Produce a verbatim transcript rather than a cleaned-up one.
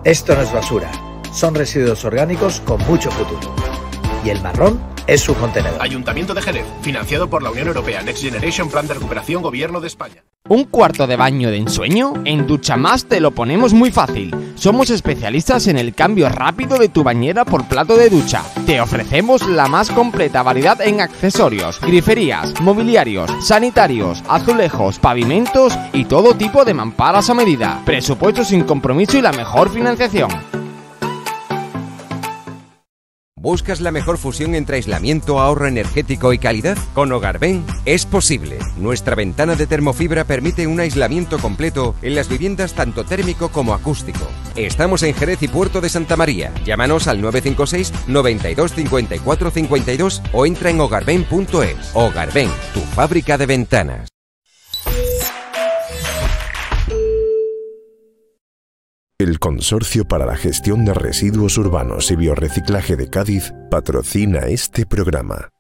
Esto no es basura, son residuos orgánicos con mucho futuro. Y el marrón es su contenedor. Ayuntamiento de Jerez, financiado por la Unión Europea, Next Generation, Plan de Recuperación, Gobierno de España. ¿Un cuarto de baño de ensueño? En Duchamás te lo ponemos muy fácil. Somos especialistas en el cambio rápido de tu bañera por plato de ducha. Te ofrecemos la más completa variedad en accesorios, griferías, mobiliarios, sanitarios, azulejos, pavimentos y todo tipo de mamparas a medida. Presupuesto sin compromiso y la mejor financiación. ¿Buscas la mejor fusión entre aislamiento, ahorro energético y calidad? Con Hogarben es posible. Nuestra ventana de termofibra permite un aislamiento completo en las viviendas tanto térmico como acústico. Estamos en Jerez y Puerto de Santa María. Llámanos al nueve cinco seis, noventa y dos, cincuenta y cuatro, cincuenta y dos o entra en hogarben punto es. Hogarben, tu fábrica de ventanas. El Consorcio para la Gestión de Residuos Urbanos y Biorreciclaje de Cádiz patrocina este programa.